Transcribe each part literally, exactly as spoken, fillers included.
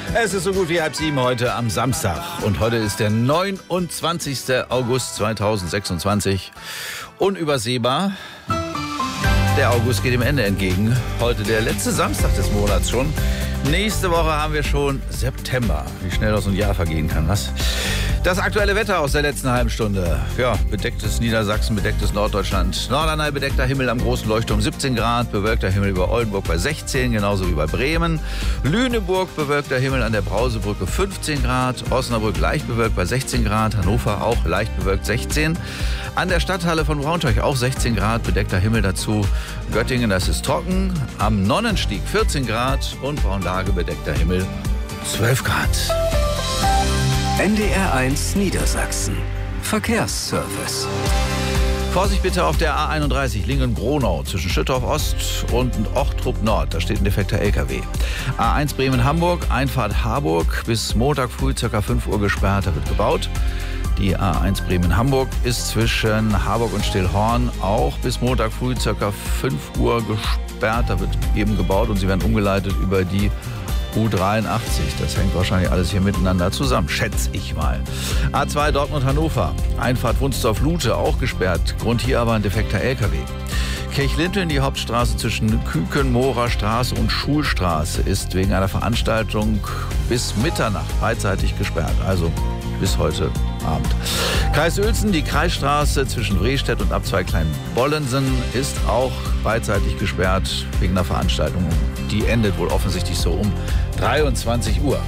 Es ist so gut wie halb sieben heute am Samstag. Und heute ist der neunundzwanzigster August zweitausendsechsundzwanzig. Unübersehbar. Der August geht dem Ende entgegen. Heute der letzte Samstag des Monats schon. Nächste Woche haben wir schon September. Wie schnell das so ein Jahr vergehen kann, was? Das aktuelle Wetter aus der letzten halben Stunde. Ja, bedecktes Niedersachsen, bedecktes Norddeutschland. Norderney bedeckter Himmel am großen Leuchtturm siebzehn Grad. Bewölkter Himmel über Oldenburg bei sechzehn, genauso wie bei Bremen. Lüneburg bewölkter Himmel an der Brausebrücke fünfzehn Grad. Osnabrück leicht bewölkt bei sechzehn Grad. Hannover auch leicht bewölkt sechzehn. An der Stadthalle von Braunschweig auch sechzehn Grad. Bedeckter Himmel dazu. Göttingen, das ist trocken. Am Nonnenstieg vierzehn Grad. Und Braunlage bedeckter Himmel zwölf Grad. N D R eins Niedersachsen. Verkehrsservice. Vorsicht bitte auf der A einunddreißig Lingen-Gronau zwischen Schüttorf Ost und Ochtrup Nord. Da steht ein defekter L K W. A eins Bremen-Hamburg, Einfahrt Harburg bis Montag früh ca. fünf Uhr gesperrt. Da wird gebaut. Die A eins Bremen-Hamburg ist zwischen Harburg und Stillhorn auch bis Montag früh ca. fünf Uhr gesperrt. Da wird eben gebaut und sie werden umgeleitet über die U dreiundachtzig. Das hängt wahrscheinlich alles hier miteinander zusammen, schätze ich mal. A zwei Dortmund-Hannover, Einfahrt Wunsdorf-Lute auch gesperrt. Grund hier aber ein defekter L K W. Kirchlinteln, die Hauptstraße zwischen Küken, Mohrer Straße und Schulstraße, ist wegen einer Veranstaltung bis Mitternacht beidseitig gesperrt. Also bis heute Abend. Kreis Uelzen, die Kreisstraße zwischen Rehstedt und Abzweig Kleinbollensen ist auch beidseitig gesperrt wegen einer Veranstaltung. Die endet wohl offensichtlich so um dreiundzwanzig Uhr.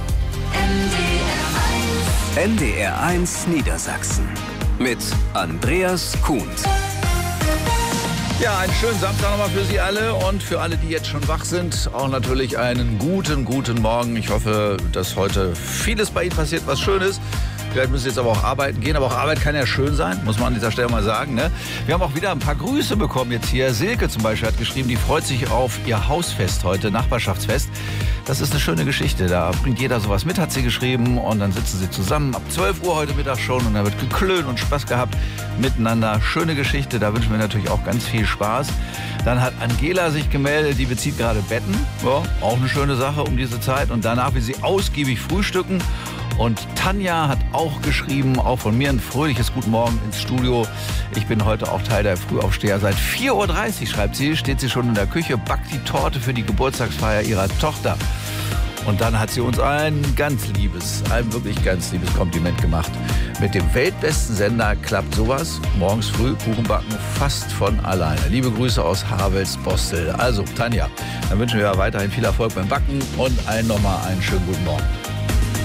N D R eins Niedersachsen mit Andreas Kuhns. Ja, einen schönen Samstag nochmal für Sie alle und für alle, die jetzt schon wach sind, auch natürlich einen guten, guten Morgen. Ich hoffe, dass heute vieles bei Ihnen passiert, was schön ist. Vielleicht müssen Sie jetzt aber auch arbeiten gehen, aber auch Arbeit kann ja schön sein, muss man an dieser Stelle mal sagen. Ne? Wir haben auch wieder ein paar Grüße bekommen jetzt hier. Silke zum Beispiel hat geschrieben, die freut sich auf ihr Hausfest heute, Nachbarschaftsfest. Das ist eine schöne Geschichte, da bringt jeder sowas mit, hat sie geschrieben. Und dann sitzen sie zusammen ab zwölf Uhr heute Mittag schon und da wird geklönt und Spaß gehabt miteinander. Schöne Geschichte, da wünschen wir natürlich auch ganz viel Spaß. Dann hat Angela sich gemeldet, die bezieht gerade Betten. Ja, auch eine schöne Sache um diese Zeit. Und danach will sie ausgiebig frühstücken. Und Tanja hat auch geschrieben, auch von mir ein fröhliches Guten Morgen ins Studio. Ich bin heute auch Teil der Frühaufsteher. Seit vier Uhr dreißig, schreibt sie, steht sie schon in der Küche, backt die Torte für die Geburtstagsfeier ihrer Tochter. Und dann hat sie uns ein ganz liebes, ein wirklich ganz liebes Kompliment gemacht. Mit dem weltbesten Sender klappt sowas. Morgens früh Kuchen backen fast von alleine. Liebe Grüße aus Havels-Bostel. Also, Tanja, dann wünschen wir weiterhin viel Erfolg beim Backen und allen nochmal einen schönen guten Morgen.